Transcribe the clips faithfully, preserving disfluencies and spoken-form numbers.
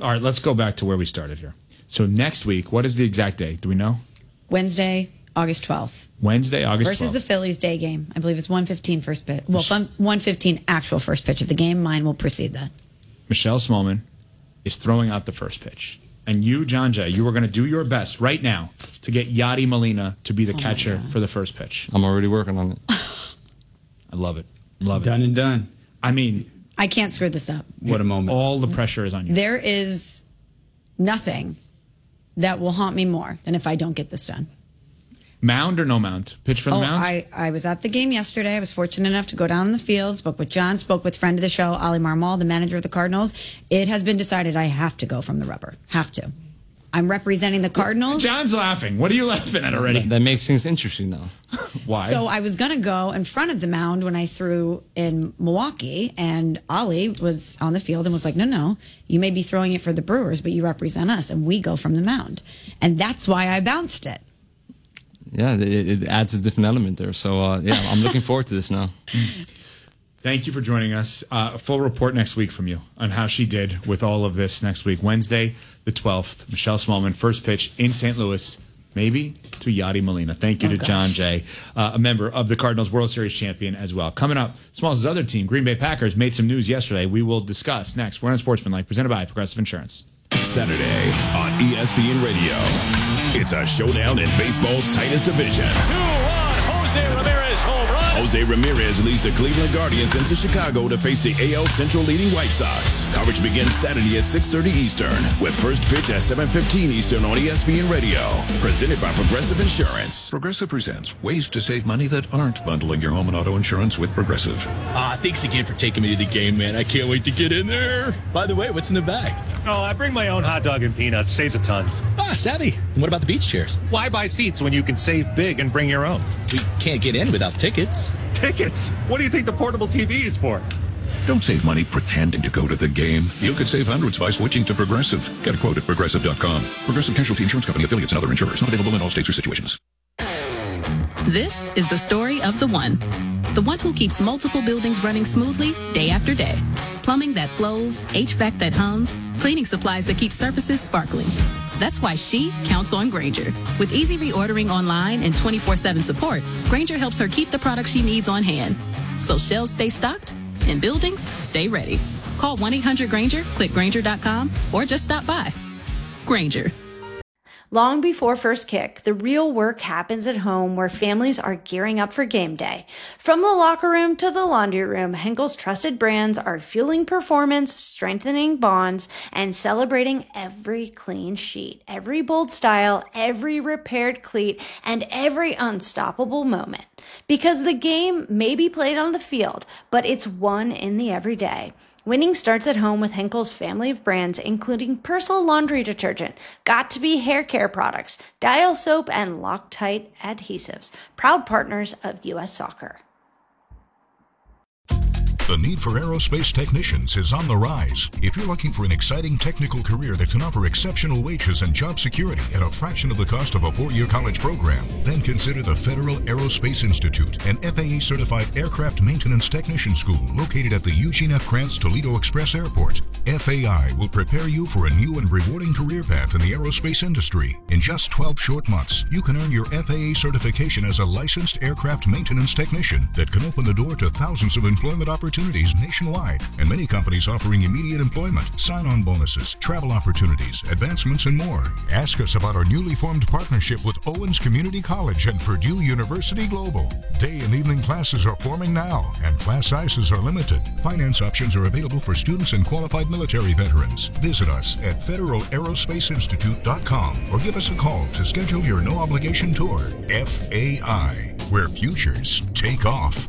All right, let's go back to where we started here. So next week, what is the exact day? Do we know? Wednesday, August twelfth. Wednesday, August versus twelfth. Versus the Phillies day game. I believe it's one fifteen first pitch. Well, one fifteen actual first pitch of the game. Mine will precede that. Michelle Smallman is throwing out the first pitch. And you, John Jay, you are going to do your best right now to get Yadi Molina to be the oh catcher for the first pitch. I'm already working on it. I love it. Love done it. Done and done. I mean... I can't screw this up. What a moment. All the pressure is on you. There is nothing that will haunt me more than if I don't get this done. Mound or no mound? Pitch for the oh, mound? I, I was at the game yesterday. I was fortunate enough to go down in the field, spoke with John, spoke with friend of the show, Ali Marmol, the manager of the Cardinals. It has been decided I have to go from the rubber. Have to. I'm representing the Cardinals. John's laughing. What are you laughing at already? That, that makes things interesting now. Why? So I was going to go in front of the mound when I threw in Milwaukee, and Ali was on the field and was like, no, no, you may be throwing it for the Brewers, but you represent us, and we go from the mound. And that's why I bounced it. Yeah, it, it adds a different element there. So, uh, yeah, I'm looking forward to this now. Thank you for joining us. Uh, a full report next week from you on how she did with all of this next week. Wednesday, the twelfth, Michelle Smallman, first pitch in Saint Louis, maybe to Yadi Molina. Thank you oh, to gosh. John Jay, uh, a member of the Cardinals World Series champion as well. Coming up, Smalls' other team, Green Bay Packers, made some news yesterday. We will discuss next. We're on Sportsmanlike, presented by Progressive Insurance. Saturday on E S P N Radio. It's a showdown in baseball's tightest division. two one, Jose Ramirez home run. Jose Ramirez leads the Cleveland Guardians into Chicago to face the A L Central leading White Sox. Coverage begins Saturday at six thirty Eastern with first pitch at seven fifteen Eastern on E S P N Radio. Presented by Progressive Insurance. Progressive presents ways to save money that aren't bundling your home and auto insurance with Progressive. Ah, thanks again for taking me to the game, man. I can't wait to get in there. By the way, what's in the bag? Oh, I bring my own hot dog and peanuts. Saves a ton. Ah, savvy. And what about the beach chairs? Why buy seats when you can save big and bring your own? We can't get in without tickets. Tickets? What do you think the portable T V is for? Don't save money pretending to go to the game. You could save hundreds by switching to Progressive. Get a quote at Progressive dot com. Progressive Casualty Insurance Company, affiliates, and other insurers. Not available in all states or situations. This is the story of the one. The one who keeps multiple buildings running smoothly day after day. Plumbing that flows, H V A C that hums, cleaning supplies that keep surfaces sparkling. That's why she counts on Grainger. With easy reordering online and twenty-four seven support, Grainger helps her keep the products she needs on hand. So shelves stay stocked and buildings stay ready. Call one eight hundred Grainger, click Grainger dot com, or just stop by. Grainger. Long before first kick, the real work happens at home where families are gearing up for game day. From the locker room to the laundry room, Henkel's trusted brands are fueling performance, strengthening bonds, and celebrating every clean sheet, every bold style, every repaired cleat, and every unstoppable moment. Because the game may be played on the field, but it's won in the everyday. Winning starts at home with Henkel's family of brands, including Persil laundry detergent, Got2b hair care products, Dial soap, and Loctite adhesives. Proud partners of U S Soccer. The need for aerospace technicians is on the rise. If you're looking for an exciting technical career that can offer exceptional wages and job security at a fraction of the cost of a four-year college program, then consider the Federal Aerospace Institute, an F A A-certified aircraft maintenance technician school located at the Eugene F. Krantz Toledo Express Airport. F A I will prepare you for a new and rewarding career path in the aerospace industry. In just twelve short months, you can earn your F A A certification as a licensed aircraft maintenance technician that can open the door to thousands of employment opportunities nationwide, and many companies offering immediate employment, sign-on bonuses, travel opportunities, advancements, and more. Ask us about our newly formed partnership with Owens Community College and Purdue University Global. Day and evening classes are forming now, and class sizes are limited. Finance options are available for students and qualified military veterans. Visit us at federal aerospace institute dot com or give us a call to schedule your no-obligation tour. F A I, where futures take off.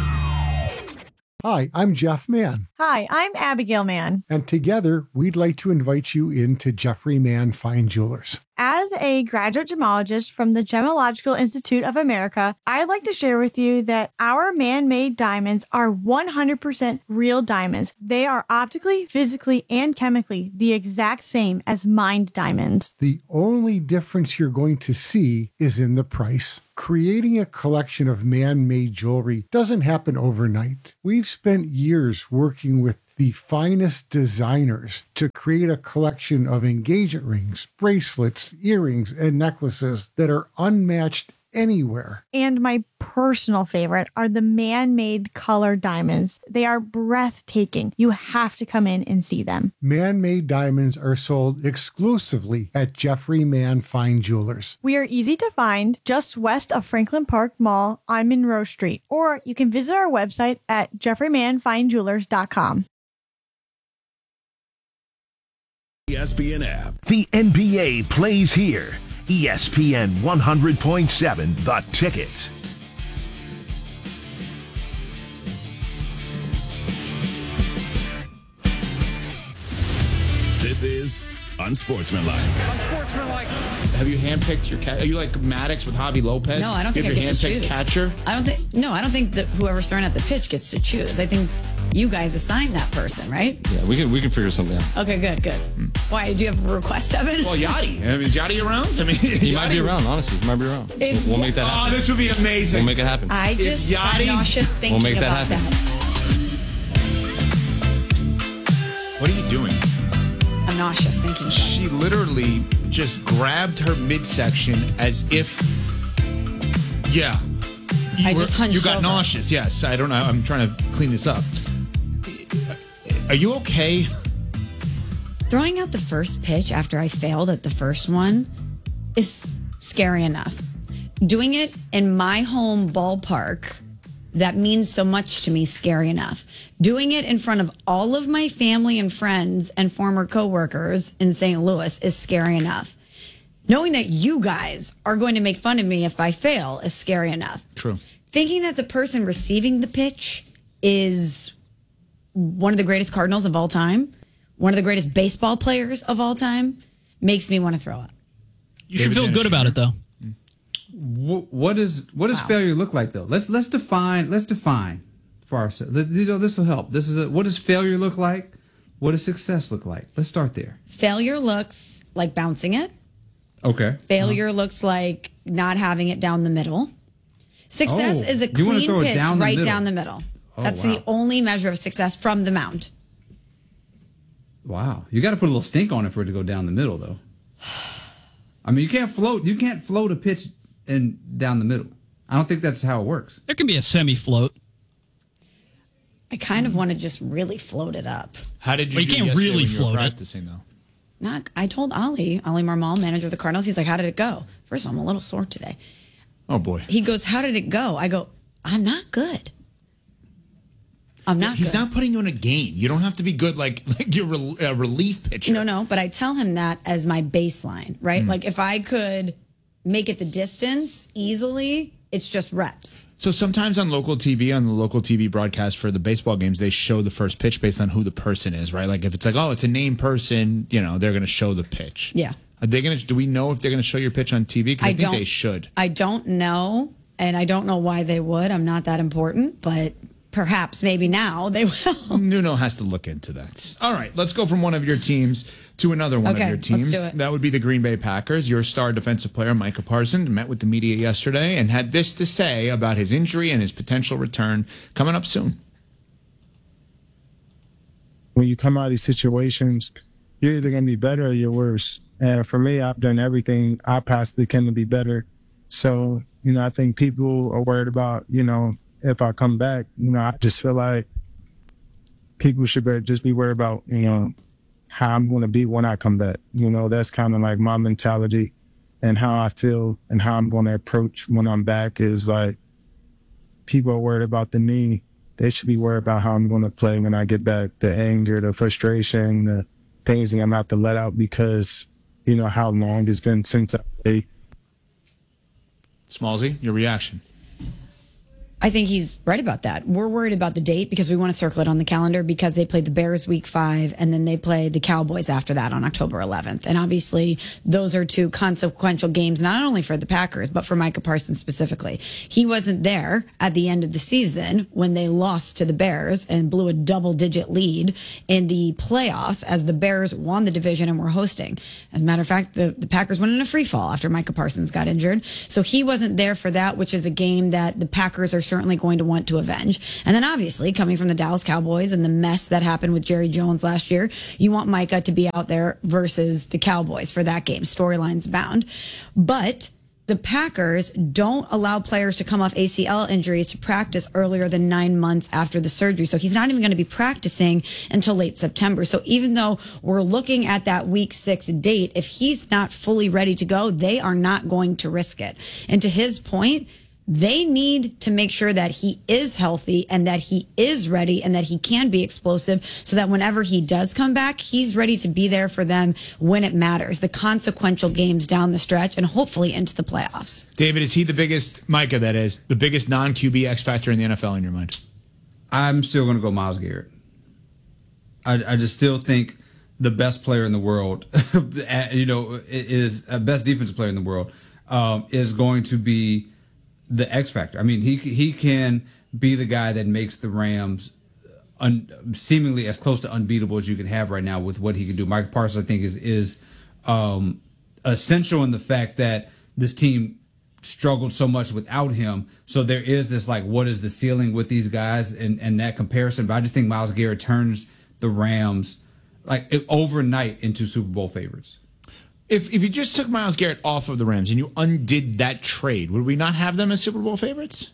Hi, I'm Jeff Mann. Hi, I'm Abigail Mann. And together, we'd like to invite you into Jeffrey Mann Fine Jewelers. As a graduate gemologist from the Gemological Institute of America, I'd like to share with you that our man-made diamonds are one hundred percent real diamonds. They are optically, physically, and chemically the exact same as mined diamonds. The only difference you're going to see is in the price. Creating a collection of man-made jewelry doesn't happen overnight. We've spent years working with the finest designers to create a collection of engagement rings, bracelets, earrings, and necklaces that are unmatched anywhere. And my personal favorite are the man-made color diamonds. They are breathtaking. You have to come in and see them. Man-made diamonds are sold exclusively at Jeffrey Mann Fine Jewelers. We are easy to find just west of Franklin Park Mall on Monroe Street. Or you can visit our website at jeffrey mann fine jewelers dot com. E S P N app. The N B A plays here. E S P N one hundred point seven, The Ticket. This is Unsportsmanlike. Unsportsmanlike. Have you handpicked your cat? Are you like Maddox with Javi Lopez? No, I don't think you I have get your to choose. handpicked catcher? I don't think. No, I don't think that whoever's throwing at the pitch gets to choose. I think you guys assign that person, right? Yeah, we can we can figure something out. Okay, good, good. Why, do you have a request, Evan? Well, Yachty. I mean, is Yachty around? I mean, He might be Yachty- around, honestly. He might be around. If- We'll make that happen. Oh, this would be amazing. We'll make it happen. I just If I'm Yachty- nauseous thinking We'll make that about happen. that. What are you doing? I'm nauseous thinking about She literally just grabbed her midsection as if, yeah. You I were- just hunched You got over. nauseous, yes. I don't know. I'm trying to clean this up. Are you okay? it. Throwing out the first pitch after I failed at the first one is scary enough. Doing it in my home ballpark that means so much to me, scary enough. Doing it in front of all of my family and friends and former coworkers in Saint Louis is scary enough. Knowing that you guys are going to make fun of me if I fail is scary enough. True. Thinking that the person receiving the pitch is one of the greatest Cardinals of all time, one of the greatest baseball players of all time, makes me want to throw up. You should feel good about it, though. What, what is what does Wow. failure look like though? Let's let's define let's define for ourselves. You know, this will help. This is a, what does failure look like? What does success look like? Let's start there. Failure looks like bouncing it. Okay. Failure looks like not having it down the middle. Success Oh, is a you wanna clean throw it pitch down the right middle. down the middle. Oh, That's wow. the only measure of success from the mound. Wow, you got to put a little stink on it for it to go down the middle though. I mean, you can't float. You can't float a pitch and down the middle. I don't think that's how it works. There can be a semi-float. I kind of want to just really float it up. How did you Well, you do can't yesterday really when you were float it. practicing, though? Not. I told Ollie, Ollie Marmal, manager of the Cardinals. He's like, "How did it go?" First of all, I'm a little sore today. Oh, boy. He goes, "How did it go?" I go, "I'm not good. I'm not He's good." not putting you in a game. You don't have to be good like, like you're a uh, relief pitcher. No, no, but I tell him that as my baseline, right? Mm. Like if I could make it the distance easily, it's just reps. So sometimes on local T V, on the local T V broadcast for the baseball games, they show the first pitch based on who the person is, right? Like if it's like, oh, it's a named person, you know, they're going to show the pitch. Yeah. Are they going to? Do we know if they're going to show your pitch on T V? Because I, I think don't- they should. I don't know, and I don't know why they would. I'm not that important, but perhaps maybe now they will. Nuno has to look into that. All right, let's go from one of your teams to another one Okay, of your let's teams. do it. That would be the Green Bay Packers. Your star defensive player, Micah Parsons, met with the media yesterday and had this to say about his injury and his potential return coming up soon. When you come out of these situations, you're either going to be better or you're worse. And for me, I've done everything I possibly can to be better. So, you know, I think people are worried about, you know, if I come back. You know, I just feel like people should be, just be worried about, you know, how I'm going to be when I come back. You know, that's kind of like my mentality, and how I feel and how I'm going to approach when I'm back is like, people are worried about the knee. They should be worried about how I'm going to play when I get back. The anger, the frustration, the things that I'm going to have to let out because, you know, how long it's been since I played. Smallsy, your reaction? I think he's right about that. We're worried about the date because we want to circle it on the calendar because they played the Bears week five and then they play the Cowboys after that on October eleventh. And obviously those are two consequential games, not only for the Packers, but for Micah Parsons specifically. He wasn't there at the end of the season when they lost to the Bears and blew a double digit lead in the playoffs as the Bears won the division and were hosting. As a matter of fact, the, the Packers went in a free fall after Micah Parsons got injured. So he wasn't there for that, which is a game that the Packers are certainly going to want to avenge. And then obviously coming from the Dallas Cowboys and the mess that happened with Jerry Jones last year, you want Micah to be out there versus the Cowboys for that game. Storylines bound. But the Packers don't allow players to come off A C L injuries to practice earlier than nine months after the surgery. So he's not even going to be practicing until late September. So even though we're looking at that week six date, if he's not fully ready to go, they are not going to risk it. And to his point, they need to make sure that he is healthy and that he is ready and that he can be explosive so that whenever he does come back, he's ready to be there for them when it matters, the consequential games down the stretch and hopefully into the playoffs. David, is he the biggest, Micah, that is, the biggest non-Q B X factor in the N F L in your mind? I'm still going to go Myles Garrett. I, I just still think the best player in the world, you know, is uh, best defensive player in the world um, is going to be the X factor. I mean, he he can be the guy that makes the Rams un, seemingly as close to unbeatable as you can have right now with what he can do. Micah Parsons, I think, is is um, essential in the fact that this team struggled so much without him. So there is this like, what is the ceiling with these guys and and that comparison? But I just think Myles Garrett turns the Rams like overnight into Super Bowl favorites. If if you just took Myles Garrett off of the Rams and you undid that trade, would we not have them as Super Bowl favorites?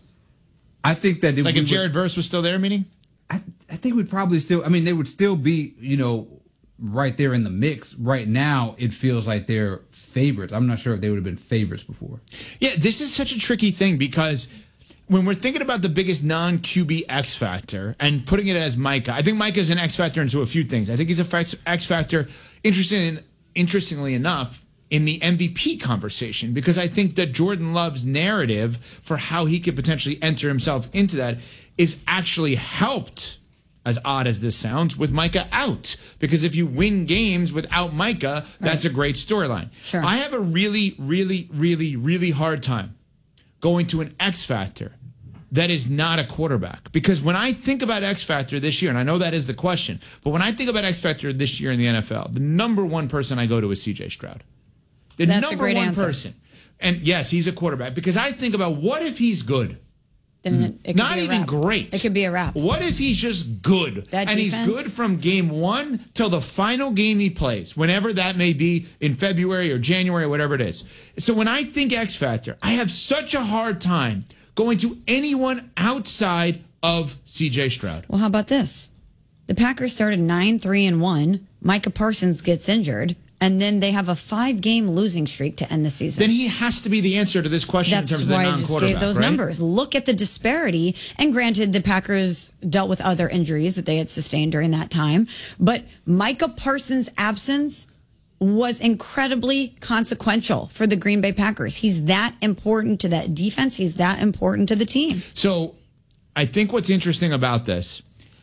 I think that... It, like if would, Jared Verse was still there, meaning? I, I think we'd probably still... I mean, they would still be, you know, right there in the mix. Right now, it feels like they're favorites. I'm not sure if they would have been favorites before. Yeah, this is such a tricky thing because when we're thinking about the biggest non-Q B X factor and putting it as Micah, I think Micah's an X factor into a few things. I think he's a X factor, interesting Interestingly enough, in the M V P conversation, because I think that Jordan Love's narrative for how he could potentially enter himself into that is actually helped, as odd as this sounds, with Micah out. Because if you win games without Micah, that's right. A great storyline. Sure. I have a really, really, really, really hard time going to an X factor that is not a quarterback. Because when I think about X Factor this year, and I know that is the question, but when I think about X Factor this year in the N F L, the number one person I go to is C J Stroud. The That's number a great one answer. person. And yes, he's a quarterback. Because I think about what if he's good? Then it, it could Not be a even wrap. great. It could be a wrap. What if he's just good? That and defense? He's good from game one till the final game he plays, whenever that may be in February or January or whatever it is. So when I think X Factor, I have such a hard time going to anyone outside of C J Stroud. Well, how about this? The Packers started nine three and one. Micah Parsons gets injured, and then they have a five-game losing streak to end the season. Then he has to be the answer to this question That's in terms of why the I just non-quarterback, gave those right? numbers. Look at the disparity. And granted, the Packers dealt with other injuries that they had sustained during that time. But Micah Parsons' absence was incredibly consequential for the Green Bay Packers. He's that important to that defense. He's that important to the team. So I think what's interesting about this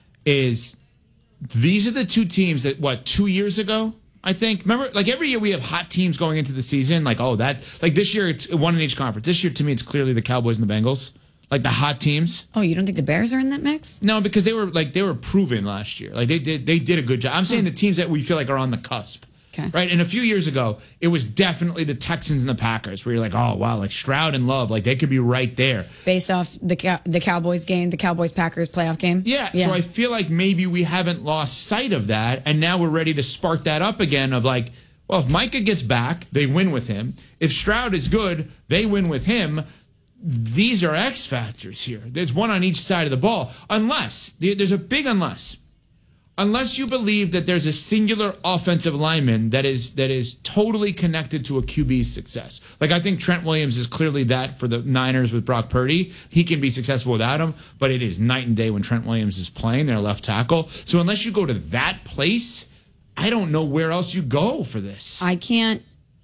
is these are the two teams that, what, two years ago, I think? Remember, like every year we have hot teams going into the season. Like, oh, that, like this year it's one in each conference. This year to me it's clearly the Cowboys and the Bengals. Like the hot teams. Oh, you don't think the Bears are in that mix? No, because they were like they were proven last year. Like they did they did a good job. I'm saying the teams that we feel like are on the cusp. Okay. Right? And a few years ago, it was definitely the Texans and the Packers where you're like, oh, wow, like Stroud and Love, like they could be right there. Based off the Cow- the Cowboys game, the Cowboys-Packers playoff game? Yeah, yeah. So I feel like maybe we haven't lost sight of that, and now we're ready to spark that up again of like, well, if Micah gets back, they win with him. If Stroud is good, they win with him. These are X factors here. There's one on each side of the ball. Unless, there's a big unless. Unless you believe that there's a singular offensive lineman that is that is totally connected to a Q B's success. Like I think Trent Williams is clearly that for the Niners with Brock Purdy. He can be successful without him, but it is night and day when Trent Williams is playing their left tackle. So unless you go to that place, I don't know where else you go for this. I can't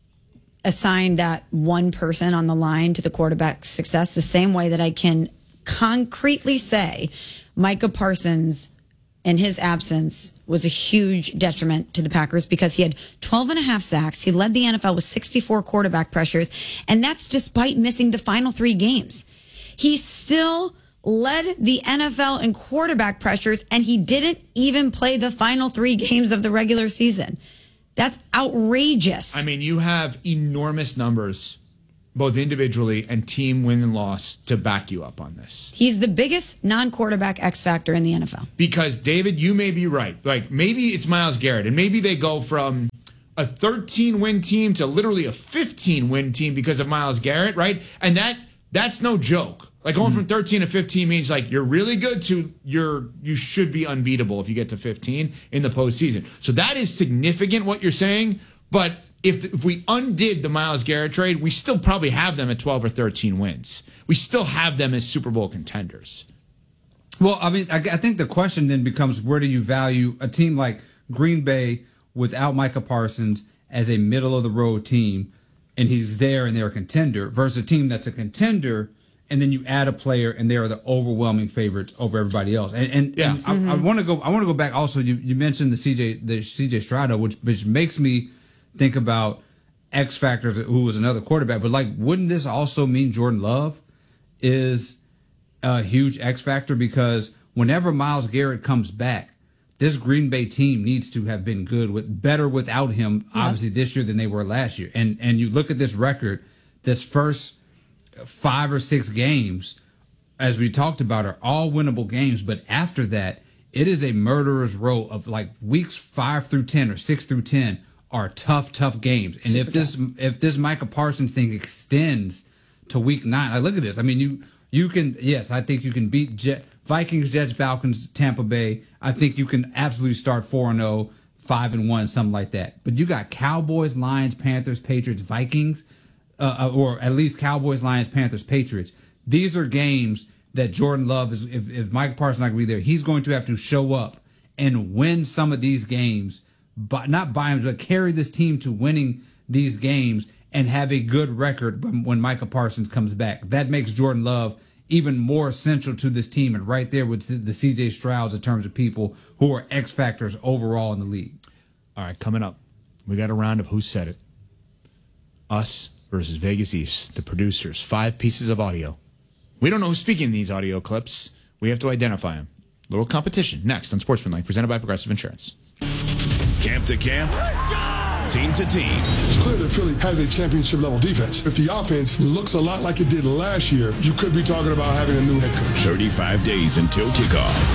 assign that one person on the line to the quarterback's success the same way that I can concretely say Micah Parsons in his absence was a huge detriment to the Packers because he had twelve and a half sacks. He led the N F L with sixty-four quarterback pressures, and that's despite missing the final three games. He still led the N F L in quarterback pressures, and he didn't even play the final three games of the regular season. That's outrageous. I mean, you have enormous numbers both individually and team win and loss, to back you up on this. He's the biggest non-quarterback X factor in the N F L. Because, David, you may be right. Like, maybe it's Myles Garrett, and maybe they go from a thirteen-win team to literally a fifteen-win team because of Myles Garrett, right? And that that's no joke. Like, going mm-hmm. from thirteen to fifteen means, like, you're really good to you're you should be unbeatable if you get to fifteen in the postseason. So that is significant, what you're saying, but If if we undid the Myles Garrett trade, we still probably have them at twelve or thirteen wins. We still have them as Super Bowl contenders. Well, I mean, I, I think the question then becomes, where do you value a team like Green Bay without Micah Parsons as a middle-of-the-road team, and he's there and they're a contender, versus a team that's a contender, and then you add a player and they are the overwhelming favorites over everybody else. And, and, yeah. and mm-hmm. I, I want to go. I want to go back. Also, you, you mentioned the C J the C J Stroud, which which makes me think about X Factor, who was another quarterback. But, like, wouldn't this also mean Jordan Love is a huge X Factor? Because whenever Myles Garrett comes back, this Green Bay team needs to have been good, with better without him, yeah. obviously, this year than they were last year. And and you look at this record, this first five or six games, as we talked about, are all winnable games. But after that, it is a murderer's row of, like, weeks five through ten or six through ten are tough, tough games. And Super if this tough. if this Micah Parsons thing extends to week nine, like, look at this. I mean, you you can, yes, I think you can beat Jet, Vikings, Jets, Falcons, Tampa Bay. I think you can absolutely start four and oh, five and one, something like that. But you got Cowboys, Lions, Panthers, Patriots, Vikings, uh, or at least Cowboys, Lions, Panthers, Patriots. These are games that Jordan Love is, if, if Micah Parsons not going to be there, he's going to have to show up and win some of these games. But not by him, but carry this team to winning these games and have a good record when Micah Parsons comes back. That makes Jordan Love even more essential to this team, and right there with the C J Strouds in terms of people who are X factors overall in the league. All right, coming up, we got a round of Who Said It. Us versus Vegas East, the producers. Five pieces of audio. We don't know who's speaking these audio clips. We have to identify them. Little competition next on Sportsmanlike, presented by Progressive Insurance. Camp to camp, team to team. It's clear that Philly has a championship-level defense. If the offense looks a lot like it did last year, you could be talking about having a new head coach. thirty-five days until kickoff.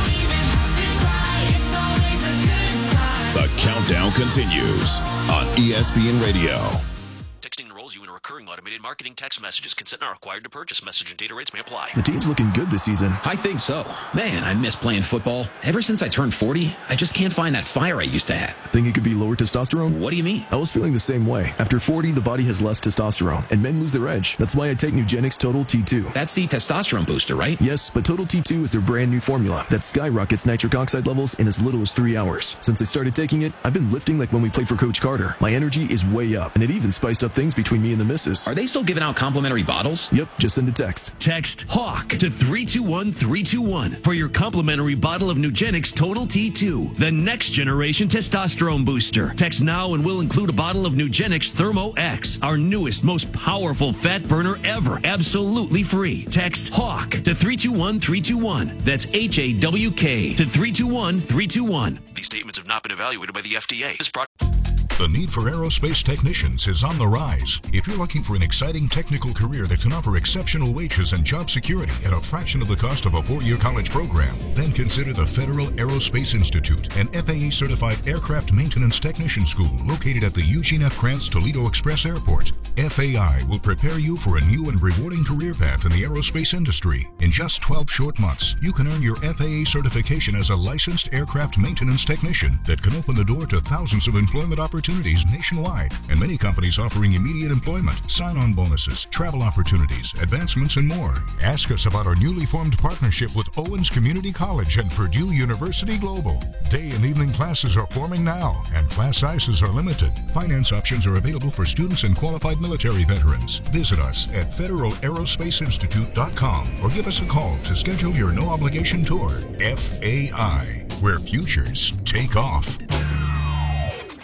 The countdown continues on E S P N Radio. Texting enrolls you in a recurring automated marketing text messages. Consent not required to purchase. Message and data rates may apply. The team's looking good this season. I think so. Man, I miss playing football. Ever since I turned forty, I just can't find that fire I used to have. Think it could be lower testosterone? What do you mean? I was feeling the same way. After forty, the body has less testosterone, and men lose their edge. That's why I take Nugenix Total T two. That's the testosterone booster, right? Yes, but Total T two is their brand new formula that skyrockets nitric oxide levels in as little as three hours. Since I started taking it, I've been lifting like when we played for Coach Carter. My energy is way up, and it even spiced up things between me and the missus. Are they still giving out complimentary bottles? Yep, just send a text. Text HAWK to three two one three two one for your complimentary bottle of Nugenix Total T two, the next generation testosterone booster. Text now and we'll include a bottle of Nugenix Thermo X, our newest, most powerful fat burner ever, absolutely free. Text HAWK to three two one three two one. That's H A W K to three two one three two one. These statements have not been evaluated by the F D A. This product. The need for aerospace technicians is on the rise. If you're looking for an exciting technical career that can offer exceptional wages and job security at a fraction of the cost of a four-year college program, then consider the Federal Aerospace Institute, an F A A-certified aircraft maintenance technician school located at the Eugene F. Krantz Toledo Express Airport. F A I will prepare you for a new and rewarding career path in the aerospace industry. In just twelve short months, you can earn your F A A certification as a licensed aircraft maintenance technician that can open the door to thousands of employment opportunities nationwide, and many companies offering immediate employment, sign-on bonuses, travel opportunities, advancements, and more. Ask us about our newly formed partnership with Owens Community College and Purdue University Global. Day and evening classes are forming now, and class sizes are limited. Finance options are available for students and qualified military veterans. Visit us at federal aerospace institute dot com or give us a call to schedule your no-obligation tour. F A I, where futures take off.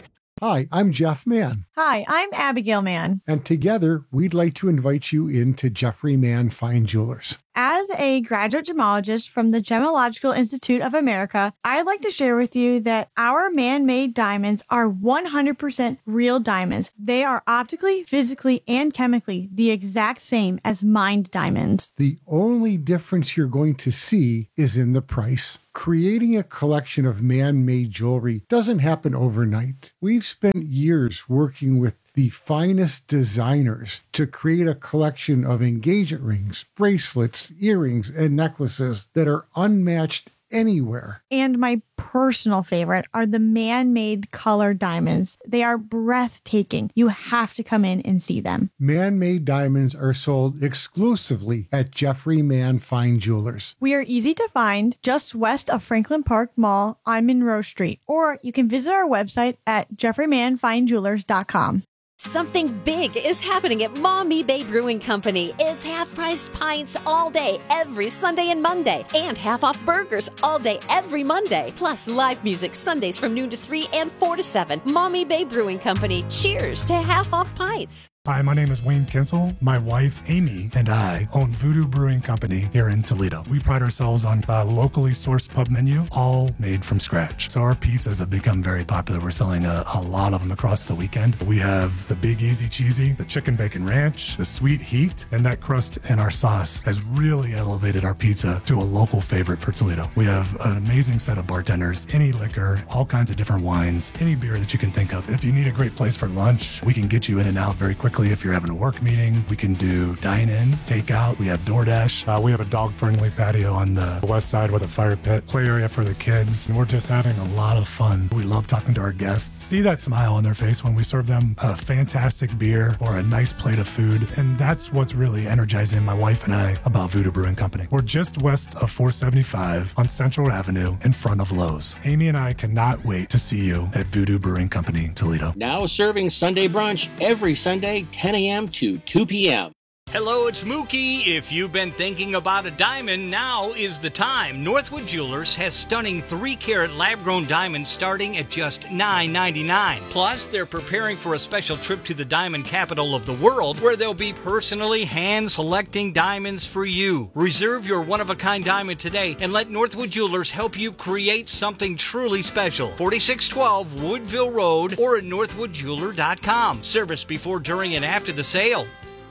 Hi, I'm Jeff Mann. Hi, I'm Abigail Mann. And together, we'd like to invite you into Jeffrey Mann Fine Jewelers. As a graduate gemologist from the Gemological Institute of America, I'd like to share with you that our man-made diamonds are one hundred percent real diamonds. They are optically, physically, and chemically the exact same as mined diamonds. The only difference you're going to see is in the price. Creating a collection of man-made jewelry doesn't happen overnight. We've spent years working with the finest designers to create a collection of engagement rings, bracelets, earrings, and necklaces that are unmatched anywhere. And my personal favorite are the man-made color diamonds. They are breathtaking. You have to come in and see them. Man-made diamonds are sold exclusively at Jeffrey Mann Fine Jewelers. We are easy to find just west of Franklin Park Mall on Monroe Street, or you can visit our website at jeffrey mann fine jewelers dot com. Something big is happening at Mommy Bay Brewing Company. It's half-priced pints all day, every Sunday and Monday, and half-off burgers all day, every Monday. Plus live music Sundays from noon to three and four to seven. Mommy Bay Brewing Company. Cheers to half-off pints. Hi, my name is Wayne Kinsel. My wife, Amy, and I own Voodoo Brewing Company here in Toledo. We pride ourselves on a locally sourced pub menu, all made from scratch. So our pizzas have become very popular. We're selling a, a lot of them across the weekend. We have the Big Easy Cheesy, the Chicken Bacon Ranch, the Sweet Heat, and that crust and our sauce has really elevated our pizza to a local favorite for Toledo. We have an amazing set of bartenders, any liquor, all kinds of different wines, any beer that you can think of. If you need a great place for lunch, we can get you in and out very quickly. If you're having a work meeting, we can do dine-in, takeout. We have DoorDash. Uh, we have a dog-friendly patio on the west side with a fire pit, play area for the kids. And we're just having a lot of fun. We love talking to our guests. See that smile on their face when we serve them a fantastic beer or a nice plate of food. And that's what's really energizing my wife and I about Voodoo Brewing Company. We're just west of four seventy-five on Central Avenue in front of Lowe's. Amy and I cannot wait to see you at Voodoo Brewing Company, Toledo. Now serving Sunday brunch every Sunday, ten a.m. to two p.m. Hello, it's Mookie. If you've been thinking about a diamond, now is the time. Northwood Jewelers has stunning three carat lab-grown diamonds starting at just nine ninety-nine. Plus, they're preparing for a special trip to the diamond capital of the world, where they'll be personally hand-selecting diamonds for you. Reserve your one-of-a-kind diamond today and let Northwood Jewelers help you create something truly special. forty-six twelve Woodville Road or at northwood jeweler dot com. Service before, during, and after the sale.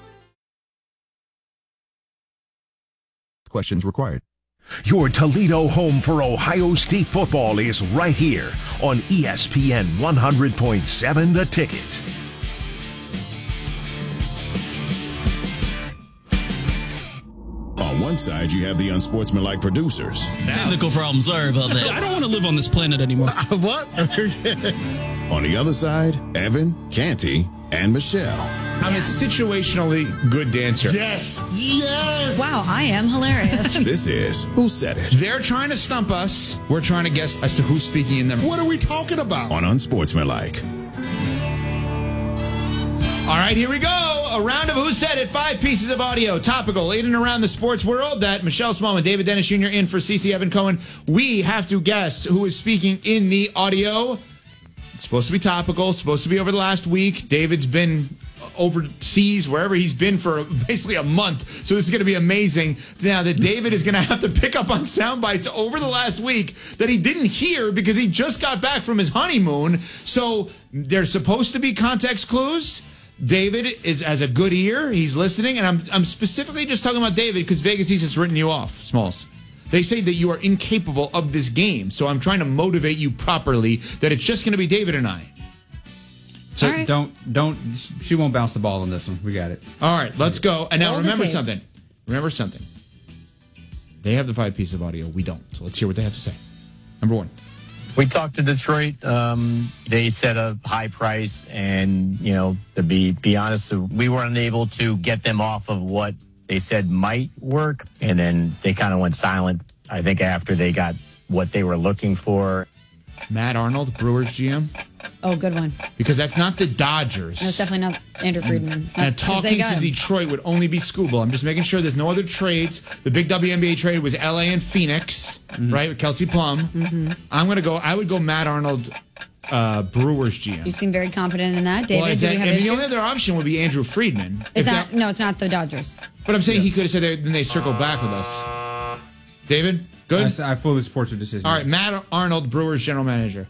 Questions required. Your Toledo home for Ohio State football is right here on E S P N one hundred point seven The Ticket. On one side, you have the unsportsmanlike producers. Technical problem. Sorry about that. I don't want to live on this planet anymore. What? On the other side, Evan, Canty, and Michelle. I'm a situationally good dancer. Yes. Yes. Wow, I am hilarious. This is Who Said It? They're trying to stump us. We're trying to guess as to who's speaking in them. What are we talking about? On Unsportsmanlike. All right, here we go. A round of Who Said It. Five pieces of audio, topical, in and around the sports world that Michelle Smallman, David Dennis Junior in for Cece Evan Cohen. We have to guess who is speaking in the audio. It's supposed to be topical, supposed to be over the last week. David's been overseas, wherever he's been for basically a month. So this is going to be amazing. Now that David is going to have to pick up on sound bites over the last week that he didn't hear because he just got back from his honeymoon. So there's supposed to be context clues. David is has a good ear. He's listening. And I'm, I'm specifically just talking about David because Vegas East has written you off, Smalls. They say that you are incapable of this game. So I'm trying to motivate you properly that it's just going to be David and I. So right. don't, don't, she won't bounce the ball on this one. We got it. All right, let's go. And now Roll remember something. Remember something. They have the five piece of audio. We don't. So let's hear what they have to say. Number one. We talked to Detroit. Um, they set a high price, and, you know, to be, be honest, we were unable to get them off of what they said might work. And then they kind of went silent, I think, after they got what they were looking for. Matt Arnold, Brewers G M. Oh, good one. Because that's not the Dodgers. No, it's definitely not Andrew Friedman. It's not, and talking to him. Detroit would only be Scooble. I'm just making sure there's no other trades. The big W N B A trade was L A and Phoenix, mm-hmm. right, with Kelsey Plum. Mm-hmm. I'm going to go, I would go Matt Arnold uh, Brewers G M. You seem very confident in that, David. Well, is do that, we have and the issues? only other option would be Andrew Friedman. Is If that no? It's not the Dodgers. But I'm saying he could have said that, then they circled back with us. David, good. I, I fully support your decision. All right, Matt Arnold, Brewers general manager.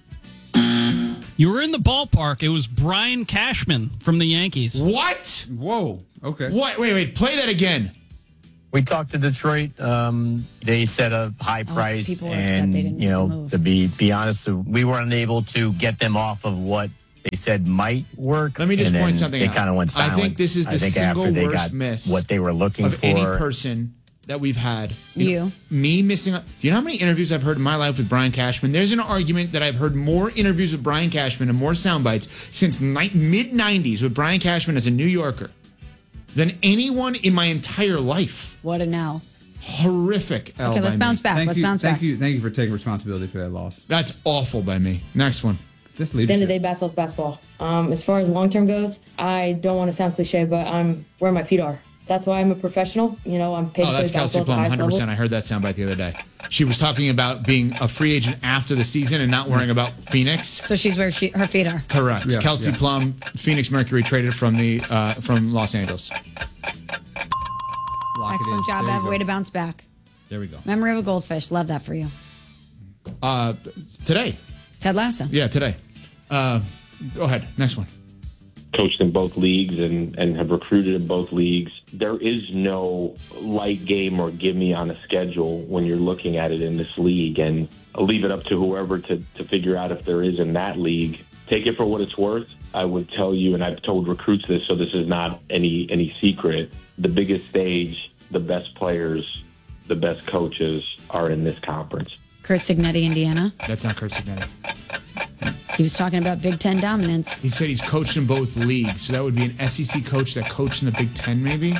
You were in the ballpark. It was Brian Cashman from the Yankees. What? Whoa. Okay. What? Wait, wait. Play that again. We talked to Detroit. Um, they set a high price, people were upset and they didn't you make the know, move. to be be honest, we were unable to get them off of what they said might work. Let me just and point then something They out. kind of went I silent. think this is the I think single after they worst got miss what they were looking of for. any person that we've had. You. know, me missing. Do you know how many interviews I've heard in my life with Brian Cashman? There's an argument that I've heard more interviews with Brian Cashman and more sound bites since ni- mid nineties with Brian Cashman as a New Yorker than anyone in my entire life. What a now. Horrific. L Okay, let's by bounce me. back. Thank let's you, bounce thank back. you, thank you for taking responsibility for that loss. That's awful by me. Next one. Just At the end of leadership. the day, basketball's basketball. Um, as far as long term goes, I don't want to sound cliche, but I'm where my feet are. That's why I'm a professional. You know, I'm paid Oh, to play that's Kelsey basketball Plum, at the one hundred highest percent. level. I heard that soundbite the other day. She was talking about being a free agent after the season and not worrying about Phoenix. So she's where she her feet are. Correct. Yeah, Kelsey yeah. Plum, Phoenix Mercury traded from the uh, from Los Angeles. Lock it Excellent in. job, There you Ev. go. Way to bounce back. There we go. Memory of a goldfish. Love that for you. Uh, today. Ted Lasso. Yeah, today. Uh, go ahead. Next one. Coached in both leagues and, and have recruited in both leagues. There is no light game or gimme on a schedule when you're looking at it in this league. And I'll leave it up to whoever to, to figure out if there is in that league. Take it for what it's worth. I would tell you, and I've told recruits this, so this is not any any secret, the biggest stage, the best players, the best coaches are in this conference. Kurt Signetti, Indiana. That's not Kurt Signetti. He was talking about Big Ten dominance. He said he's coached in both leagues, so that would be an S E C coach that coached in the Big Ten, maybe.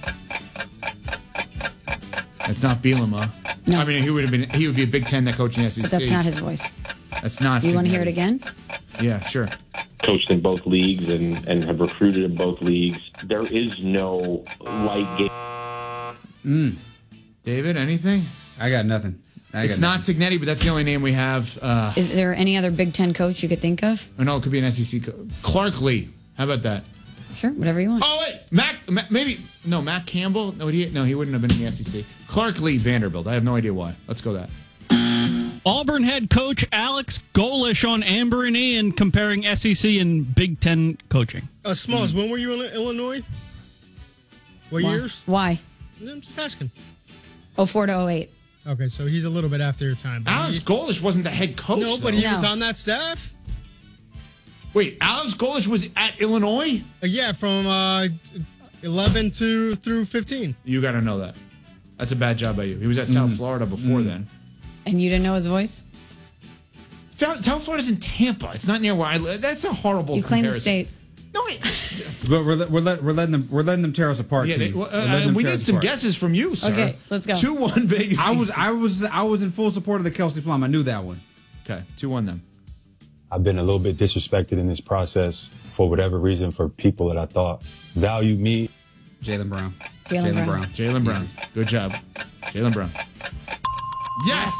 That's not Bielema. No. I mean, he would have been. He would be a Big Ten that coached in the S E C. But that's not his voice. That's not. Do you want to hear Signetti. it again? Yeah, sure. Coached in both leagues and, and have recruited in both leagues. There is no light game. Mm. David, anything? I got nothing. I It's got not Signetti, but that's the only name we have. Uh, Is there any other Big Ten coach you could think of? oh, no, it could be an S E C. Co- Clark Lee. How about that? Sure, whatever you want. Oh wait, Mac, Mac maybe no Matt Campbell. No, he no he wouldn't have been in the S E C. Clark Lee, Vanderbilt. I have no idea why. Let's go that. Auburn head coach Alex Golish on Amber and Ian comparing S E C and Big Ten coaching. Uh, Smalls, when were you in Illinois? What Why? years? Why? I'm just asking. oh four to oh eight. Okay, so he's a little bit after your time. but Alex he- Golish wasn't the head coach. No, but though. he was on that staff. Wait, Alex Golish was at Illinois? Uh, yeah, from uh, eleven to through fifteen. You got to know that. That's a bad job by you. He was at South Florida before then. And you didn't know his voice? South South Florida's in Tampa. It's not near where I live. That's a horrible You claim the comparison. state. No, wait. But we're, we're, let, we're letting them we're letting them tear us apart. Yeah, T. they- well, We're uh, letting them we tear need us some apart. guesses from you, sir. Okay, let's go. two one Vegas. I was East. I was I was in full support of the Kelsey Plum. I knew that one. Okay, two one then. I've been a little bit disrespected in this process for whatever reason for people that I thought value me. Jaylen Brown. Jaylen Brown. Jaylen Brown. Good job. Jaylen Brown. Yes.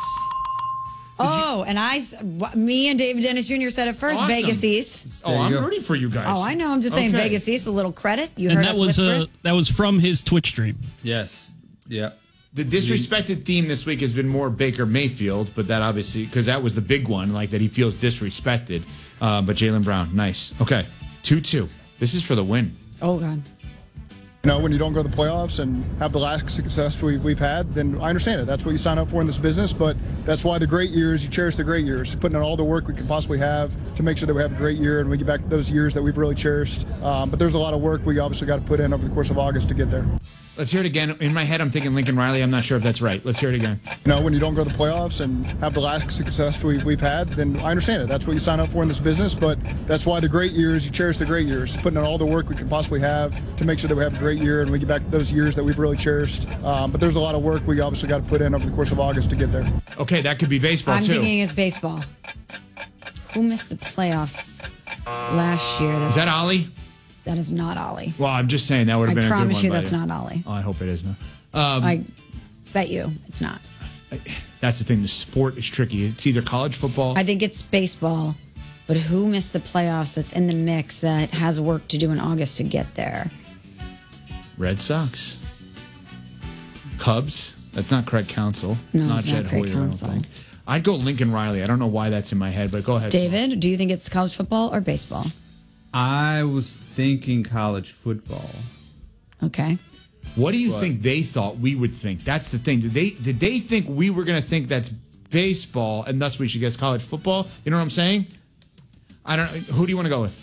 Oh, and I, s- wh- me and David Dennis Junior said it first. Awesome. Vegas East. Oh, There you I'm go. rooting for you guys. Oh, I know. I'm just saying Okay. Vegas East. A little credit. You and heard that us was whisper. uh, that was from his Twitch stream. Yes. Yeah. The disrespected theme this week has been more Baker Mayfield, but that obviously, because that was the big one, like that he feels disrespected. Uh, but Jaylen Brown, nice. Okay, two two. This is for the win. Oh God. You know, when you don't go to the playoffs and have the lack of success we, we've had, then I understand it. That's what you sign up for in this business, but that's why the great years, you cherish the great years, putting in all the work we can possibly have to make sure that we have a great year and we get back to those years that we've really cherished. Um, but there's a lot of work we obviously got to put in over the course of August to get there. Let's hear it again. In my head, I'm thinking Lincoln Riley. I'm not sure if that's right. Let's hear it again. You know, when you don't go to the playoffs and have the lack of success we, we've had, then I understand it. That's what you sign up for in this business, but that's why the great years, you cherish the great years, putting in all the work we can possibly have to make sure that we have a great year and we get back to those years that we've really cherished. Um, but there's a lot of work we obviously got to put in over the course of August to get there. Okay, that could be baseball I'm too. thinking it's baseball. Who missed the playoffs last year? That's, Is that Ollie? that is not Ollie. Well, I'm just saying that would have I been a good one. promise you by that's not Ollie. Oh, I hope it is not. Um, I bet you it's not. That's the thing. The sport is tricky. It's either college football. I think it's baseball. but who missed the playoffs that's in the mix that has work to do in August to get there? Red Sox. Cubs. That's not Craig Counsell. No, not it's Jed not Craig Hoyer, I don't Counsell. think. I'd go Lincoln Riley. I don't know why that's in my head, but go ahead. David, do you think it's college football or baseball? I was thinking college football. Okay. What do you What? think they thought we would think? That's the thing. Did they did they think we were going to think that's baseball and thus we should guess college football? You know what I'm saying? I don't. Who do you want to go with?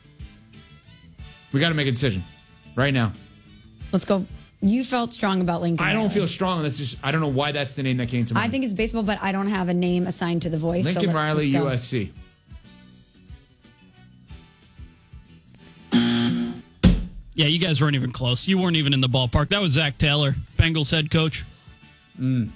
We got to make a decision right now. Let's go. You felt strong about Lincoln I don't Riley. feel strong. That's just. I don't know why that's the name that came to mind. I think it's baseball, but I don't have a name assigned to the voice. so Lincoln let- Riley, let's go. U S C. Yeah, you guys weren't even close. You weren't even in the ballpark. That was Zach Taylor, Bengals head coach. Mm.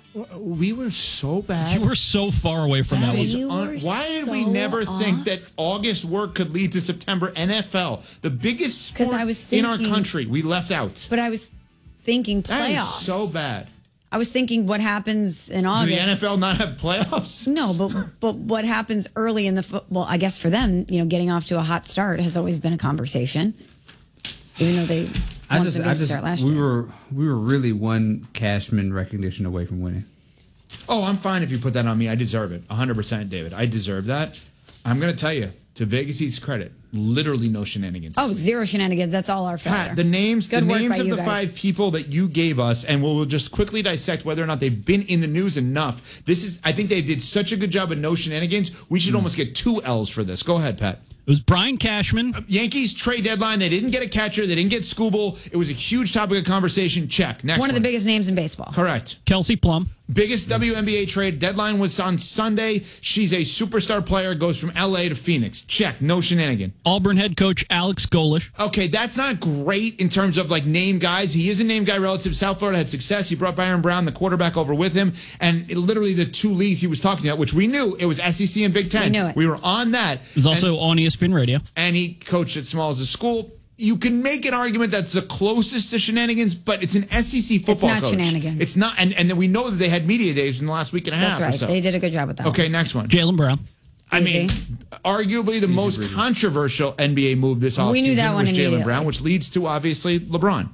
We were so bad. You were so far away from that, That one. is un- why did we so never off. think that August work could lead to September N F L, the biggest sport 'Cause I was in our thinking- country? We left out. But I was thinking playoffs. That is so bad. I was thinking what happens in Do August. the N F L not have playoffs? No, but but what happens early in the fo- well, I guess for them, you know, getting off to a hot start has always been a conversation, even though they I won just, some I games to just, start last we year. were, we were really one Cashman recognition away from winning. Oh, I'm fine if you put that on me. I deserve it. one hundred percent, David. I deserve that. I'm going to tell you, to Vegas East's credit, literally no shenanigans. Oh, zero shenanigans. That's all our failure. Pat, the names, Good the work names by of you the guys. five people that you gave us, and we'll, we'll just quickly dissect whether or not they've been in the news enough. This is, I think they did such a good job of no shenanigans. We should almost get two L's for this. Go ahead, Pat. It was Brian Cashman. Yankees trade deadline. They didn't get a catcher. They didn't get Scooble. It was a huge topic of conversation. Check. Next One one. of the biggest names in baseball. Correct. Kelsey Plum. Biggest W N B A trade deadline was on Sunday. She's a superstar player, goes from L A to Phoenix. Check. No shenanigan. Auburn head coach Alex Golish. Okay, that's not great in terms of like name guys. He is a name guy relative. South Florida had success. He brought Byron Brown, the quarterback, over with him. And it, literally the two leagues he was talking about, which we knew, it was S E C and Big Ten. We knew it. We were on that. It was also and, on E S P N Radio. And he coached at Smalls' school. You can make an argument that's the closest to shenanigans, but it's an S E C football not coach. shenanigans. It's not, and, and then we know that they had media days in the last week and a half That's right. or so. They did a good job with that. Okay, one. next one. Jaylen Brown. I Easy. mean, arguably the most controversial N B A move this We knew offseason that one was Jaylen immediately. Brown, which leads to obviously LeBron.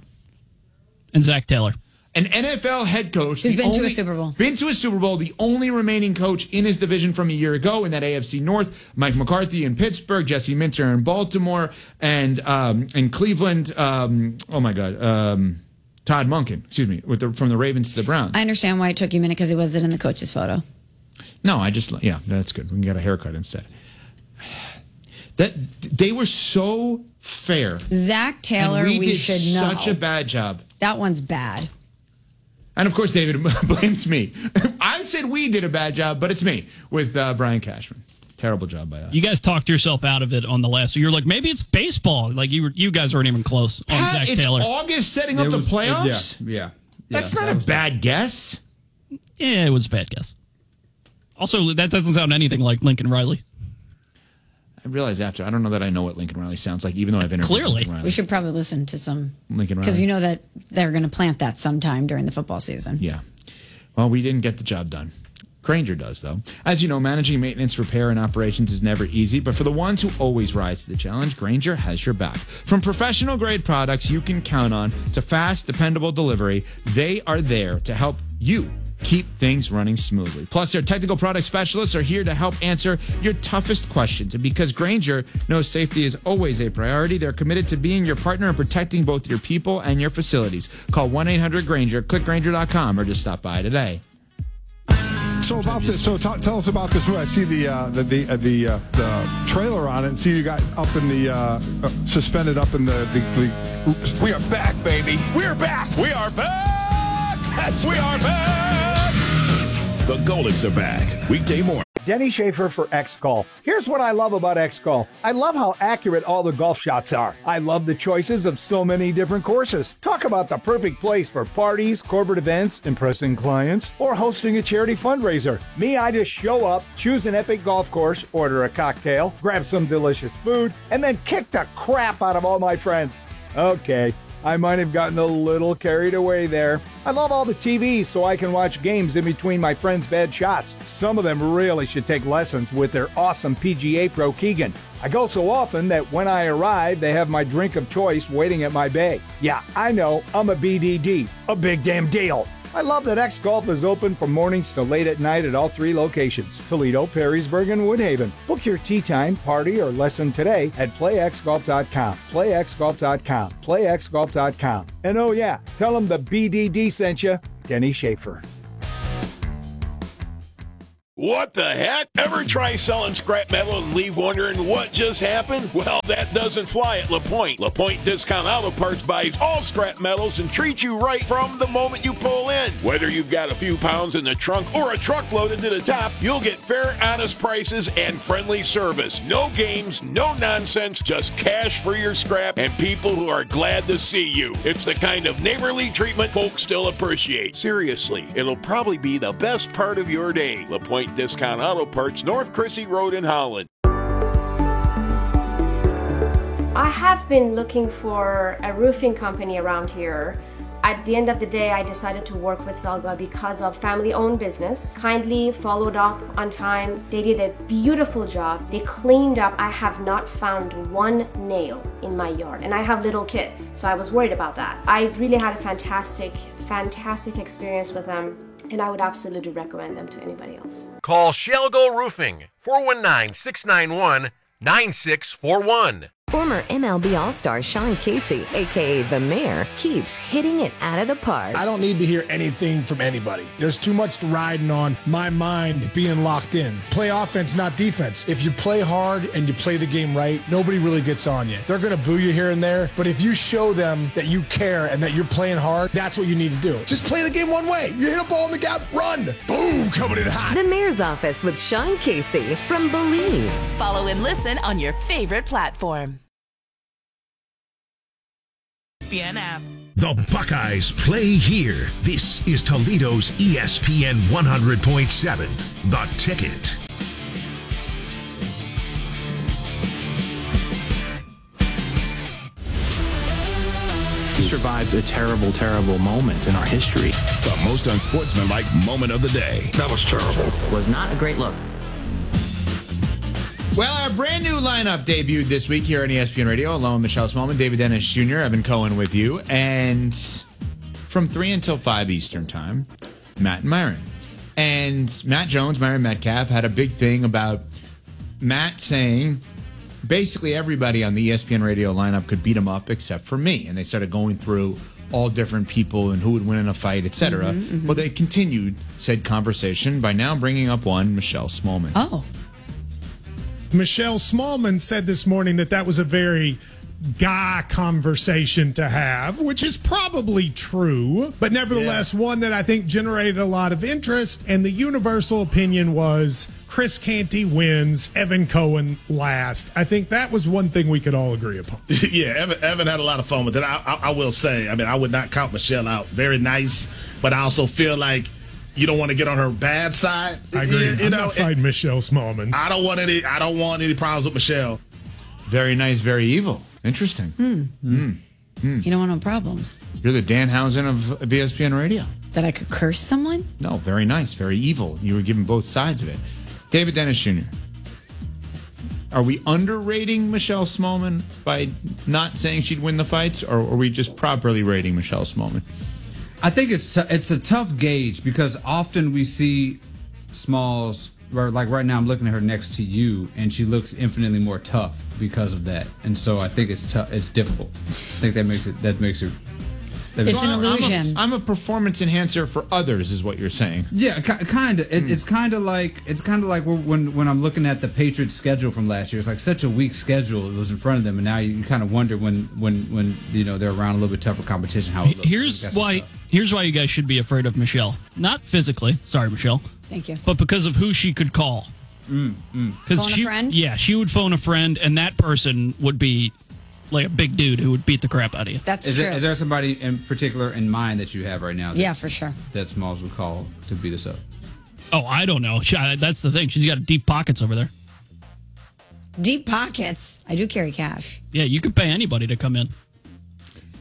And Zach Taylor. An N F L head coach Who's the been to a only- Super Bowl. Been to a Super Bowl, the only remaining coach in his division from a year ago in that A F C North. Mike McCarthy in Pittsburgh, Jesse Minter in Baltimore, and um, in Cleveland. Um, oh my God, um, Todd Monken. Excuse me, with the, from the Ravens to the Browns. I understand why it took you a minute because it wasn't in the coach's photo. No, I just yeah, that's good. We can get a haircut instead. That they were so fair. Zach Taylor, and we, we did should know. such a bad job. That one's bad. And of course, David blames me. I said we did a bad job, but it's me with uh, Brian Cashman. Terrible job by us. You guys talked yourself out of it on the last. You're like, maybe it's baseball. Like you were, you guys weren't even close on Pat, Zach it's Taylor. August setting It up the was- playoffs. Yeah, yeah. That's yeah, not that a was- bad guess. Yeah, it was a bad guess. Also, that doesn't sound anything like Lincoln Riley. I realize after. I don't know that I know what Lincoln Riley sounds like, even though I've interviewed Clearly. Lincoln Riley. We should probably listen to some Lincoln Riley. because you know that they're going to plant that sometime during the football season. Yeah. Well, we didn't get the job done. Granger does, though. As you know, managing maintenance, repair, and operations is never easy, but for the ones who always rise to the challenge, Granger has your back. From professional-grade products you can count on to fast, dependable delivery, they are there to help you keep things running smoothly. Plus, their technical product specialists are here to help answer your toughest questions. And because Granger knows safety is always a priority, they're committed to being your partner and protecting both your people and your facilities. Call one eight hundred Granger, click Granger dot com, or just stop by today. So about this, so t- tell us about this movie. I see the uh, the the, uh, the, uh, the trailer on it, and see you got up in the uh, uh, suspended up in the the. the oops. We are back, baby. We're back. We are back. Yes, we are back. The Golics are back. Weekday morning. Denny Schaefer for X Golf. Here's what I love about X Golf. I love how accurate all the golf shots are. I love the choices of so many different courses. Talk about the perfect place for parties, corporate events, impressing clients, or hosting a charity fundraiser. Me, I just show up, choose an epic golf course, order a cocktail, grab some delicious food, and then kick the crap out of all my friends. Okay, I might have gotten a little carried away there. I love all the T Vs so I can watch games in between my friends' bad shots. Some of them really should take lessons with their awesome P G A Pro Keegan. I go so often that when I arrive, they have my drink of choice waiting at my bay. Yeah, I know, I'm a B D D. A big damn deal. I love that X Golf is open from mornings to late at night at all three locations, Toledo, Perrysburg, and Woodhaven. Book your tee time, party, or lesson today at play x golf dot com. play x golf dot com. play x golf dot com. And oh yeah, tell them the B D D sent you, Denny Schaefer. What the heck? Ever try selling scrap metal and leave wondering what just happened? Well, that doesn't fly at LaPointe. LaPointe Discount Auto Parts buys all scrap metals and treats you right from the moment you pull in. Whether you've got a few pounds in the trunk or a truck loaded to the top, you'll get fair, honest prices and friendly service. No games, no nonsense, just cash for your scrap and people who are glad to see you. It's the kind of neighborly treatment folks still appreciate. Seriously, it'll probably be the best part of your day. LaPointe Discount Auto Parts, North Chrissy Road in Holland. I have been looking for a roofing company around here. At the end of the day, I decided to work with Zelga because of family-owned business. Kindly followed up on time. They did a beautiful job. They cleaned up. I have not found one nail in my yard, and I have little kids, so I was worried about that. I really had a fantastic, fantastic experience with them, and I would absolutely recommend them to anybody else. Call Shelgo Roofing, four one nine, six nine one, nine six four one. Former M L B All-Star Sean Casey, a k a. The Mayor, keeps hitting it out of the park. I don't need to hear anything from anybody. There's too much riding on my mind being locked in. Play offense, not defense. If you play hard and you play the game right, nobody really gets on you. They're going to boo you here and there, but if you show them that you care and that you're playing hard, that's what you need to do. Just play the game one way. You hit a ball in the gap, run. Boom, coming in hot. The Mayor's Office with Sean Casey from Believe. Follow and listen on your favorite platform. E S P N app. The Buckeyes play here. This is Toledo's E S P N one hundred point seven, The Ticket. We survived a terrible, terrible moment in our history. The most unsportsmanlike moment of the day. That was terrible. Was not a great look. Well, our brand new lineup debuted this week here on E S P N Radio, along with Michelle Smallman, David Dennis Junior, Evan Cohen with you. And from three until five Eastern time, Matt and Myron. And Matt Jones, Myron Metcalf, had a big thing about Matt saying basically everybody on the E S P N Radio lineup could beat him up except for me. And they started going through all different people and who would win in a fight, et cetera. Mm-hmm, mm-hmm. Well, they continued said conversation by now bringing up one, Michelle Smallman. Oh. Michelle Smallman said this morning that that was a very guy conversation to have, which is probably true, but nevertheless, yeah. one that I think generated a lot of interest. And the universal opinion was Chris Canty wins, Evan Cohen last. I think that was one thing we could all agree upon. Yeah, Evan, Evan had a lot of fun with it. I, I, I will say, I mean, I would not count Michelle out. Very nice, but I also feel like you don't want to get on her bad side. I agree. You, you I'm know, not fighting Michelle Smallman. I don't want any. I don't want any problems with Michelle. Very nice, very evil. Interesting. Hmm. Mm. Mm. You don't want no problems. You're the Danhausen of E S P N Radio. That I could curse someone? No, very nice, very evil. You were giving both sides of it. David Dennis Junior, are we underrating Michelle Smallman by not saying she'd win the fights, or are we just properly rating Michelle Smallman? I think it's t- it's a tough gauge because often we see Smalls, like right now I'm looking at her next to you, and she looks infinitely more tough because of that. And so I think it's tough. It's difficult. I think that makes it that makes it. That it's makes an it, illusion. I'm a, I'm a performance enhancer for others, is what you're saying. Yeah, k- kind of. It, mm. It's kind of like it's kind of like when when I'm looking at the Patriots' schedule from last year. It's like such a weak schedule that was in front of them, and now you, you kind of wonder when when when you know they're around a little bit tougher competition how it looks. Here's why. Here's why you guys should be afraid of Michelle. Not physically. Sorry, Michelle. Thank you. But because of who she could call. Mm, mm. Phone she, a friend? Yeah, she would phone a friend, and that person would be like a big dude who would beat the crap out of you. That's is true. There, is there somebody in particular in mind that you have right now? That, yeah, for sure. That Smalls would call to beat us up? Oh, I don't know. She, that's the thing. She's got deep pockets over there. Deep pockets? I do carry cash. Yeah, you could pay anybody to come in.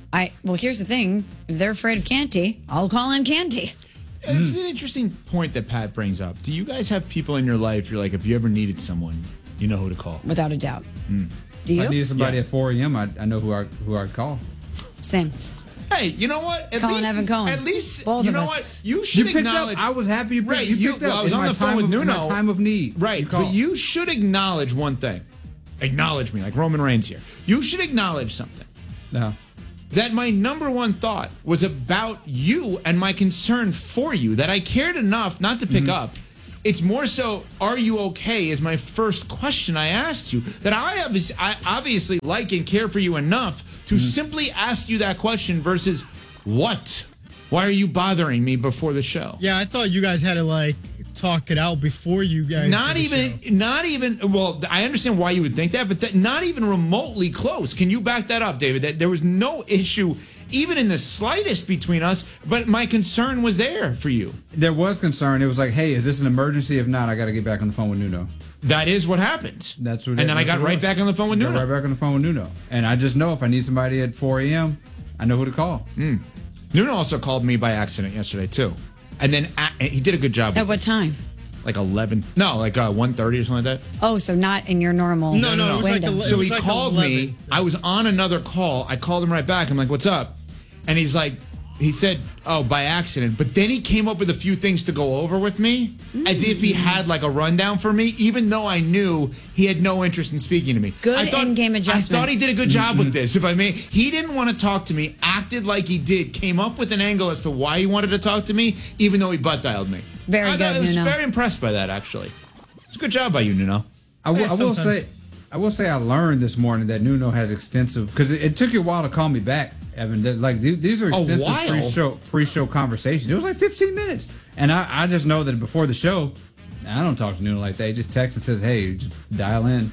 I well, here's the thing: if they're afraid of Canty, I'll call in Canty. It's an interesting point that Pat brings up. Do you guys have people in your life? You're like, if you ever needed someone, you know who to call. Without a doubt. Mm. Do you? If I needed somebody Yeah. at four a.m., I, I know who I who I'd call. Same. Hey, you know what? At Colin least, Evan Cohen. At least, Both you of know us. what? You should You picked acknowledge. up. I was happy you picked, Right, you you- picked up. well, I was in on my the phone time with of, in Nuno. my time of need. Right, You but called. you should acknowledge one thing. Acknowledge me, like Roman Reigns here. You should acknowledge something. No. That my number one thought was about you and my concern for you, that I cared enough not to pick Mm-hmm. up. It's more so, are you okay, is my first question I asked you. That I obviously, I obviously like and care for you enough to Mm-hmm. simply ask you that question versus what? Why are you bothering me before the show? Yeah, I thought you guys had to like talk it out before you guys. Not did the even, show. not even. Well, I understand why you would think that, but that not even remotely close. Can you back that up, David? That there was no issue, even in the slightest, between us. But my concern was there for you. There was concern. It was like, hey, is this an emergency? If not, I got to get back on the phone with Nuno. That is what happened. That's what. And then I that's got what it right was. back on the phone with Got Nuno. Right back on the phone with Nuno, and I just know if I need somebody at four a.m., I know who to call. Mm. Nuno also called me by accident yesterday too, and then a he did a good job. At what time? Like eleven? No, like uh, one thirty or something like that. Oh, so not in your normal. No, no, it was like window. ele- So was he like called me. eleven. I was on another call. I called him right back. I'm like, "What's up?" And he's like, he said, "Oh, by accident." But then he came up with a few things to go over with me, as if he had like a rundown for me, even though I knew he had no interest in speaking to me. Good I thought, in-game adjustment. I thought he did a good job with this. If I may, he didn't want to talk to me. Acted like he did. Came up with an angle as to why he wanted to talk to me, even though he butt dialed me. Very I, good, thought- I was Nuno. very impressed by that. Actually, it's a good job by you, Nuno. I will, Yeah, I will sometimes. say, I will say, I learned this morning that Nuno has extensive because it, it took you a while to call me back, Evan. That, like these, these are A extensive while? pre-show pre-show conversations. It was like fifteen minutes, and I, I just know that before the show, I don't talk to Nuno like that. He just texts and says, "Hey, just dial in."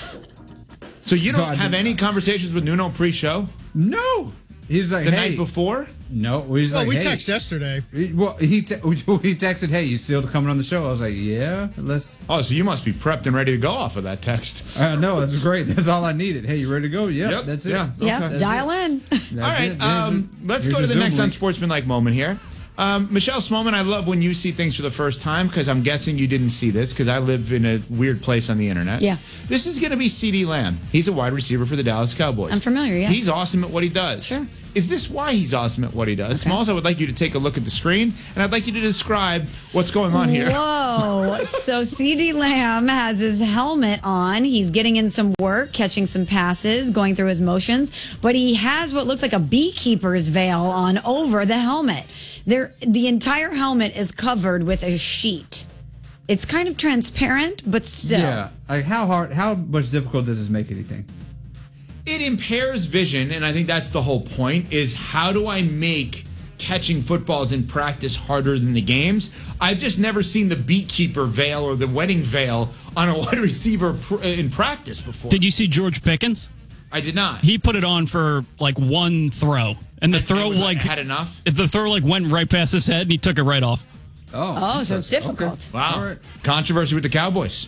So you So don't I have did- any conversations with Nuno pre-show? No, he's like, The "Hey." night before? No, he's Well, like, we "Hey." texted yesterday. He- Well, he te- he texted, "Hey, you still coming on the show?" I was like, "Yeah, let's." Oh, so you must be prepped and ready to go off of that text. Uh, no, that's great. That's all I needed. Hey, you ready to go? Yep, Yep, that's it. yeah. Yeah, Okay. dial in. That's All right, it. Here's um, your- let's here's go to your the Zoom next link. unsportsmanlike moment here. Um, Michelle Smallman, I love when you see things for the first time because I'm guessing you didn't see this because I live in a weird place on the internet. Yeah. This is going to be CeeDee Lamb. He's a wide receiver for the Dallas Cowboys. I'm familiar, yes. He's awesome at what he does. Sure. Is this why he's awesome at what he does? Okay. Smalls, I would like you to take a look at the screen and I'd like you to describe what's going on here. Whoa. So CeeDee Lamb has his helmet on. He's getting in some work, catching some passes, going through his motions, but he has what looks like a beekeeper's veil on over the helmet. There, the entire helmet is covered with a sheet. It's kind of transparent, but still. Yeah, like how hard, how much difficult does this make anything? It impairs vision, and I think that's the whole point, is how do I make catching footballs in practice harder than the games? I've just never seen the beekeeper veil or the wedding veil on a wide receiver pr- in practice before. Did you see George Pickens? I did not. He put it on for like one throw, and the And- throw and was like had enough? The throw like went right past his head, and he took it right off. Oh, Oh, so it's difficult. Wow. All right. Controversy with the Cowboys.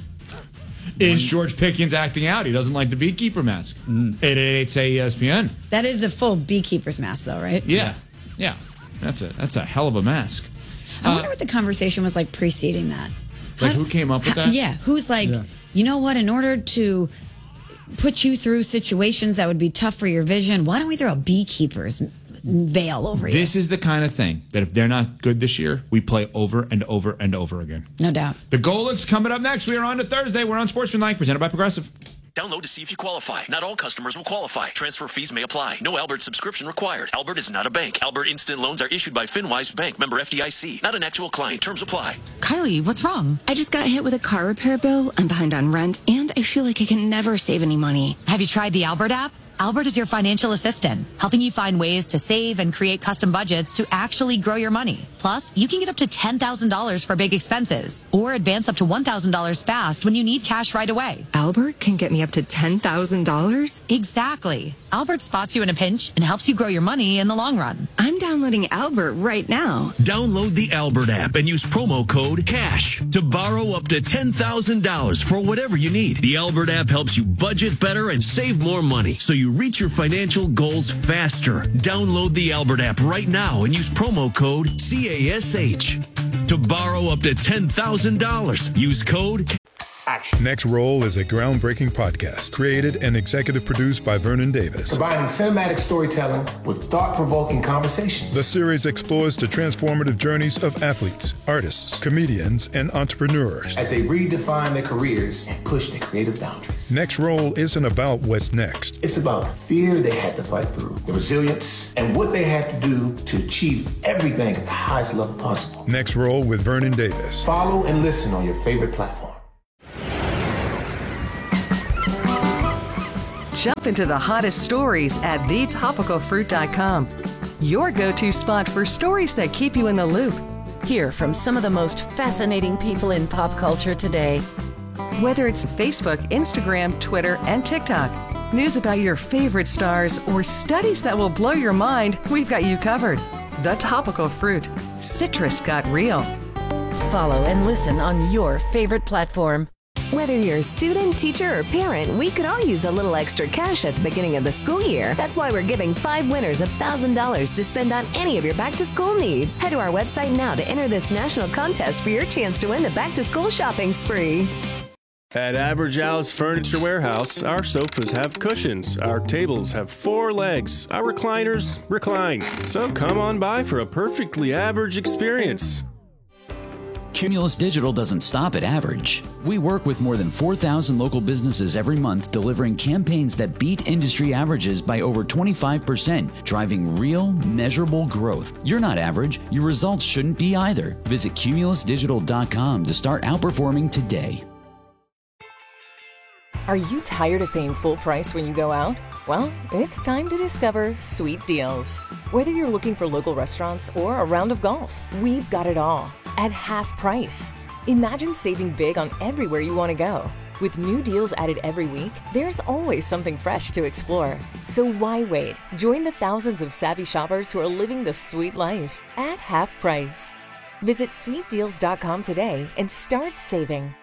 Is George Pickens acting out? He doesn't like the beekeeper mask. eight eight eight say E S P N. That is a full beekeeper's mask, though, right? Yeah. Yeah. That's a that's a hell of a mask. I wonder what the conversation was like preceding that. Like who came up with How- that? Yeah, who's like, Yeah. you know what? In order to put you through situations that would be tough for your vision, why don't we throw a beekeeper's veil over you? This is the kind of thing that if they're not good this year, we play over and over and over again. No doubt. The Golics coming up next. We are on to Thursday. We're on Sportsmanlike, presented by Progressive. Download to see if you qualify. Not all customers will qualify. Transfer fees may apply. No Albert subscription required. Albert is not a bank. Albert Instant Loans are issued by FinWise Bank, member F D I C. Not an actual client. Terms apply. Kylie, what's wrong? I just got hit with a car repair bill. I'm behind on rent, and I feel like I can never save any money. Have you tried the Albert app? Albert is your financial assistant, helping you find ways to save and create custom budgets to actually grow your money. Plus, you can get up to ten thousand dollars for big expenses or advance up to one thousand dollars fast when you need cash right away. Albert can get me up to ten thousand dollars? Exactly. Albert spots you in a pinch and helps you grow your money in the long run. I'm downloading Albert right now. Download the Albert app and use promo code CASH to borrow up to ten thousand dollars for whatever you need. The Albert app helps you budget better and save more money so you reach your financial goals faster. Download the Albert app right now and use promo code C A S H to borrow up to ten thousand dollars. Use code Next Roll is a groundbreaking podcast created and executive produced by Vernon Davis. Combining cinematic storytelling with thought-provoking conversations. The series explores the transformative journeys of athletes, artists, comedians, and entrepreneurs as they redefine their careers and push their creative boundaries. Next Roll isn't about what's next. It's about the fear they had to fight through, the resilience, and what they had to do to achieve everything at the highest level possible. Next Roll with Vernon Davis. Follow and listen on your favorite platform. Jump into the hottest stories at the topical fruit dot com. Your go-to spot for stories that keep you in the loop. Hear from some of the most fascinating people in pop culture today. Whether it's Facebook, Instagram, Twitter, and TikTok, news about your favorite stars, or studies that will blow your mind, we've got you covered. The Topical Fruit. Citrus got real. Follow and listen on your favorite platform. Whether you're a student, teacher, or parent, we could all use a little extra cash at the beginning of the school year. That's why we're giving five winners one thousand dollars to spend on any of your back-to-school needs. Head to our website now to enter this national contest for your chance to win the back-to-school shopping spree. At Average Al's Furniture Warehouse, our sofas have cushions, our tables have four legs, our recliners recline. So come on by for a perfectly average experience. Cumulus Digital doesn't stop at average. We work with more than four thousand local businesses every month, delivering campaigns that beat industry averages by over twenty-five percent, driving real, measurable growth. You're not average. Your results shouldn't be either. Visit cumulus digital dot com to start outperforming today. Are you tired of paying full price when you go out? Well, it's time to discover Sweet Deals. Whether you're looking for local restaurants or a round of golf, we've got it all at half price. Imagine saving big on everywhere you want to go. With new deals added every week, there's always something fresh to explore. So why wait? Join the thousands of savvy shoppers who are living the sweet life at half price. Visit sweet deals dot com today and start saving.